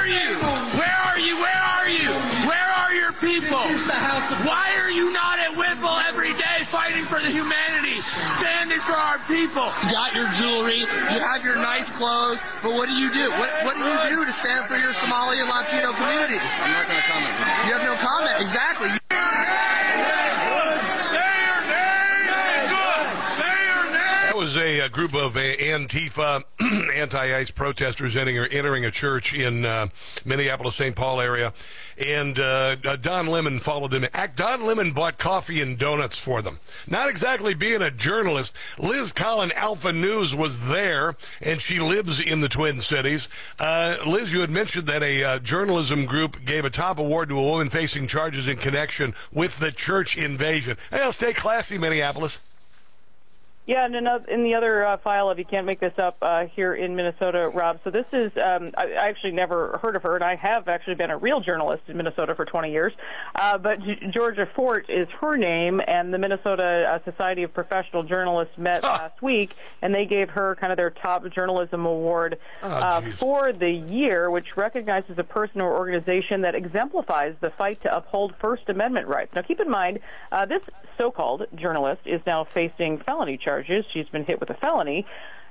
you? Where are you? Where are you? Where are your people? Why are you not at Whipple every day fighting for the humanity, standing for our people? You got your jewelry, you have your nice clothes, but what do you do? What do you do to stand for your Somali and Latino communities? I'm not going to comment. You have no comment. Exactly. That was a group of Antifa, anti-ICE protesters entering a church in Minneapolis, St. Paul area, and Don Lemon followed them. Don Lemon bought coffee and donuts for them. Not exactly being a journalist. Liz Collin, Alpha News, was there, and she lives in the Twin Cities. Liz, you had mentioned that a journalism group gave a top award to a woman facing charges in connection with the church invasion. Hey, stay classy, Minneapolis. Yeah, and in the other file of You Can't Make This Up here in Minnesota, Rob. So this is, I actually never heard of her, and I have actually been a real journalist in Minnesota for 20 years. But Georgia Fort is her name, and the Minnesota Society of Professional Journalists met last week, and they gave her kind of their top journalism award for the year, which recognizes a person or organization that exemplifies the fight to uphold First Amendment rights. Now, keep in mind, this so-called journalist is now facing felony charges. She's been hit with a felony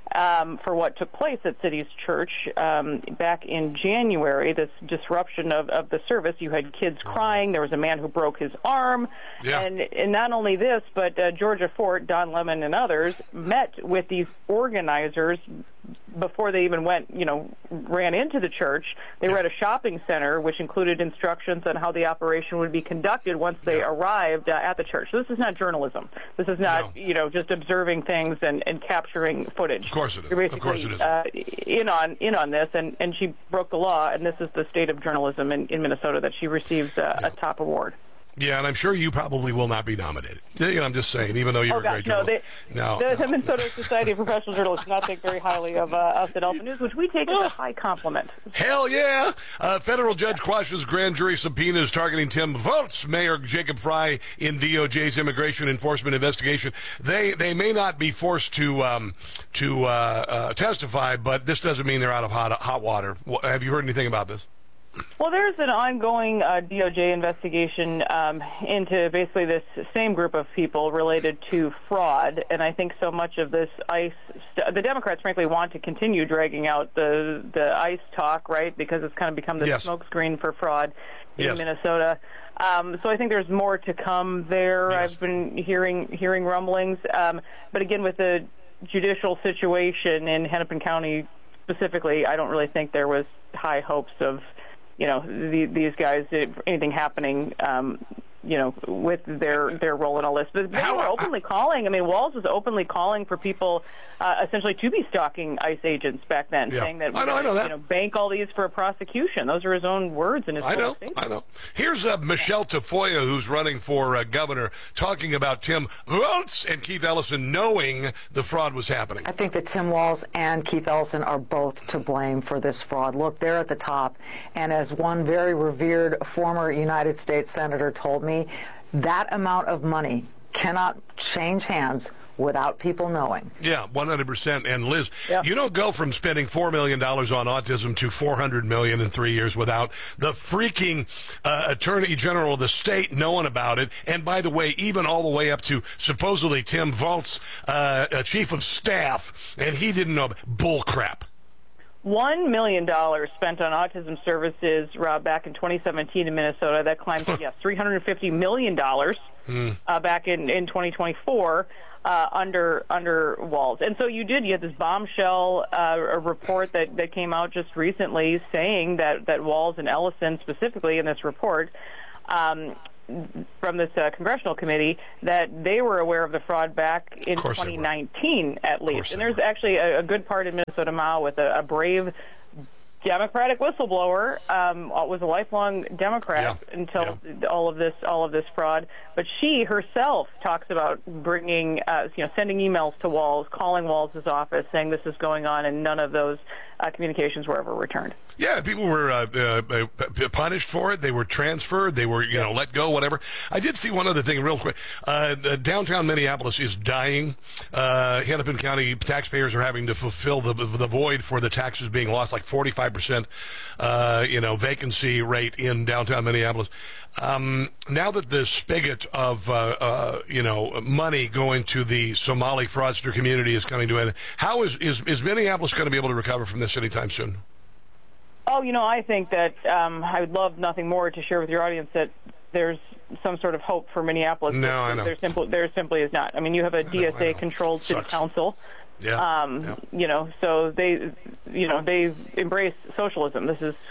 for what took place at City's Church back in January, this disruption of the service. You had kids crying. There was a man who broke his arm. Yeah. And not only this, but Georgia Fort, Don Lemon, and others met with these organizers before they even ran into the church. They were at a shopping center, which included instructions on how the operation would be conducted once they arrived at the church. So this is not journalism. This is not, just observing things and capturing footage. Of course it is. You're of course it is. In on this, and she broke the law, and this is the state of journalism in Minnesota that she receives a top award. Yeah, and I'm sure you probably will not be nominated. I'm just saying, even though you're a great journalist. The Minnesota Society of Professional Journalists do not think very highly of us at Alpha News, which we take as a high compliment. Hell yeah! Federal judge quashes grand jury subpoenas targeting Tim Volz, Mayor Jacob Fry in DOJ's immigration enforcement investigation. They may not be forced to testify, but this doesn't mean they're out of hot water. Have you heard anything about this? Well, there's an ongoing DOJ investigation into basically this same group of people related to fraud, and I think so much of this ICE, the Democrats frankly want to continue dragging out the ICE talk, right, because it's kind of become the smokescreen for fraud in Minnesota. So I think there's more to come there. Yes. I've been hearing rumblings, but again, with the judicial situation in Hennepin County specifically, I don't really think there was high hopes of these guys, anything happening, with their role in all this. But they were openly calling. I mean, Walz was openly calling for people essentially to be stalking ICE agents back then, saying that we're going to bank all these for a prosecution. Those are his own words in his statement. I know. Here's Michelle Tafoya, who's running for governor, talking about Tim Walz and Keith Ellison knowing the fraud was happening. I think that Tim Walz and Keith Ellison are both to blame for this fraud. Look, they're at the top, and as one very revered former United States Senator told me, that amount of money cannot change hands without people knowing. Yeah, 100%. And Liz, you don't go from spending $4 million on autism to $400 million in 3 years without the freaking Attorney General of the state knowing about it. And by the way, even all the way up to supposedly Tim Volz, chief of staff, and he didn't know. Bull crap. $1 million spent on autism services, Rob, back in 2017 in Minnesota. That climbed to, $350 million back in 2024 under Walz. And so you had this bombshell report that came out just recently saying that Walz and Ellison specifically in this report from this congressional committee that they were aware of the fraud back in 2019 at least. And there's actually a good part in Minnesota Mao with a brave Democratic whistleblower, was a lifelong Democrat until all of this fraud. But she herself talks about bringing, sending emails to Walz, calling Walz's office, saying this is going on, and none of those communications were ever returned. Yeah, people were punished for it. They were transferred. They were, let go, whatever. I did see one other thing real quick. Downtown Minneapolis is dying. Hennepin County taxpayers are having to fulfill the void for the taxes being lost, like 45%, vacancy rate in downtown Minneapolis. Now that the spigot of, money going to the Somali fraudster community is coming to an end, how is Minneapolis going to be able to recover from this anytime soon? Oh, I think that I would love nothing more to share with your audience that there's some sort of hope for Minneapolis. No, I know. There simply is not. I mean, you have a DSA-controlled city council. Yeah. So they embrace socialism. This is